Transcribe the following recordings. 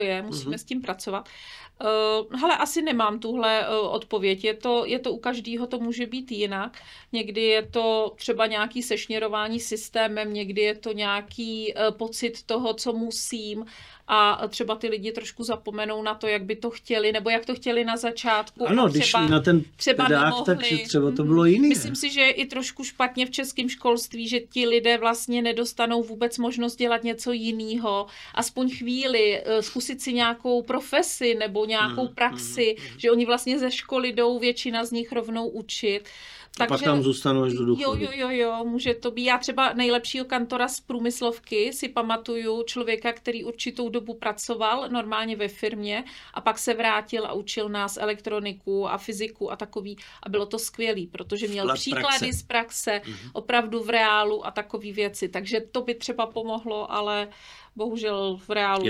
musíme s tím pracovat. Hele, asi nemám tuhle odpověď. Je to u každého, to může být jinak. Někdy je to třeba nějaký sešněrování systémem, někdy je to nějaký pocit toho, co musím, a třeba ty lidi trošku zapomenou na to, jak by to chtěli, nebo jak to chtěli na začátku. Ano, když na ten pedák, tak třeba to bylo jiný. Myslím si, že je i trošku špatně v českém školství, že ti lidé vlastně nedostanou vůbec možnost dělat něco jiného, aspoň chvíli, zkusit si nějakou profesi nebo nějakou praxi, že oni vlastně ze školy jdou většina z nich rovnou učit. A pak tam zůstanou až do důchodu. Jo, může to být. Já třeba nejlepšího kantora z průmyslovky si pamatuju, člověka, který určitou dobu pracoval normálně ve firmě a pak se vrátil a učil nás elektroniku a fyziku a takový. A bylo to skvělý, protože měl příklady z praxe, opravdu v reálu a takové věci. Takže to by třeba pomohlo, ale bohužel v reálu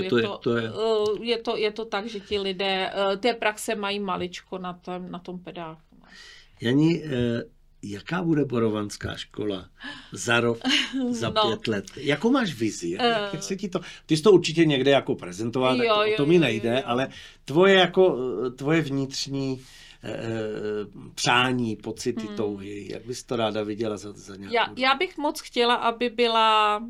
je to tak, že ti lidé té praxe mají maličko na tom pedáku. Jani, jaká bude borovanská škola za rok, za 5 let? Jakou máš vizi? Jak se ti to... Ty jsi to určitě někde jako prezentoval, tak o to mi nejde, ale tvoje vnitřní přání, pocity, touhy, jak bys to ráda viděla za nějakou... Já bych moc chtěla, aby byla...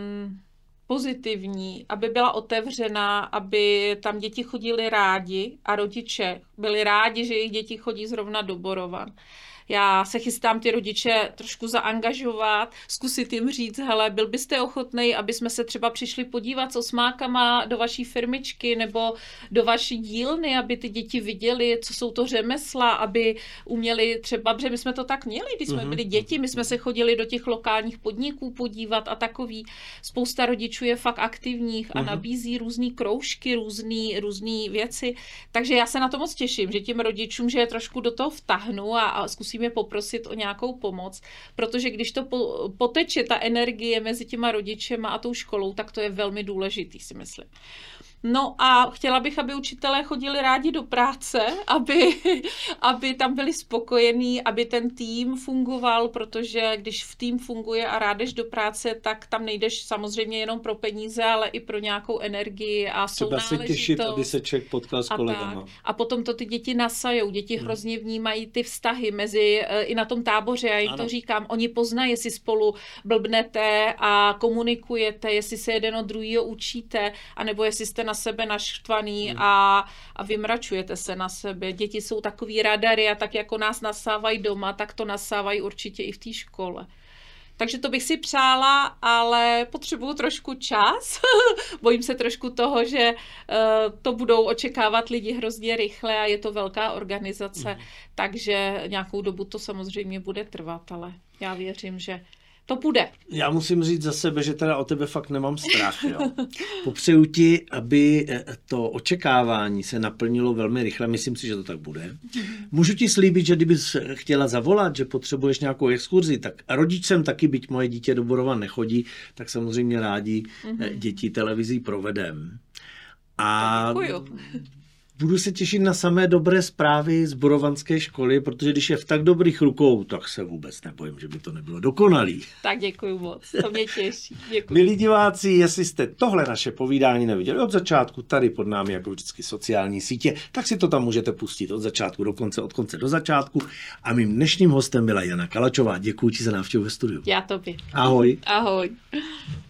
pozitivní, aby byla otevřená, aby tam děti chodily rádi a rodiče byli rádi, že jejich děti chodí zrovna do Borovan. Já se chystám ty rodiče trošku zaangažovat, zkusit jim říct, hele, byl byste ochotnej, aby jsme se třeba přišli podívat s osmákama do vaší firmičky nebo do vaší dílny, aby ty děti viděli, co jsou to řemesla, aby uměli třeba, protože my jsme to tak měli, když jsme byli děti, my jsme se chodili do těch lokálních podniků podívat a takový. Spousta rodičů je fakt aktivních a nabízí různý kroužky, různý věci. Takže já se na to moc těším, že těm rodičům, že je trošku do toho vtahnu a zkusím je poprosit o nějakou pomoc, protože když to poteče ta energie mezi těma rodičema a tou školou, tak to je velmi důležitý, si myslím. No a chtěla bych, aby učitelé chodili rádi do práce, aby tam byli spokojení, aby ten tým fungoval, protože když v tým funguje a rád jdeš do práce, tak tam nejdeš samozřejmě jenom pro peníze, ale i pro nějakou energii a sounáležitost. Třeba se těšit, aby se člověk potkal s kolegama. A potom to ty děti nasajou. Děti hrozně vnímají ty vztahy mezi i na tom táboře, já jim to říkám, oni poznají, jestli spolu blbnete a komunikujete, jestli se jeden od druhého učíte, anebo jestli jste na sebe naštvaný a vymračujete se na sebe. Děti jsou takový radary a tak jako nás nasávají doma, tak to nasávají určitě i v té škole. Takže to bych si přála, ale potřebuju trošku čas. Bojím se trošku toho, že to budou očekávat lidi hrozně rychle a je to velká organizace, takže nějakou dobu to samozřejmě bude trvat, ale já věřím, že to půjde. Já musím říct za sebe, že teda o tebe fakt nemám strach. Jo. Popřeju ti, aby to očekávání se naplnilo velmi rychle. Myslím si, že to tak bude. Můžu ti slíbit, že kdybys chtěla zavolat, že potřebuješ nějakou exkurzi, tak rodič jsem taky, byť moje dítě do Borovan nechodí, tak samozřejmě rádi děti televizí provedem. A děkuju. Budu se těšit na samé dobré zprávy z borovanské školy, protože když je v tak dobrých rukou, tak se vůbec nebojím, že by to nebylo dokonalý. Tak děkuju moc, to mě těší. Děkuju. Milí diváci, jestli jste tohle naše povídání neviděli od začátku, tady pod námi jako vždycky sociální sítě, tak si to tam můžete pustit od začátku do konce, od konce do začátku. A mým dnešním hostem byla Jana Kalačová. Děkuji ti za návštěvu ve studiu. Já tobě. Ahoj. Ahoj.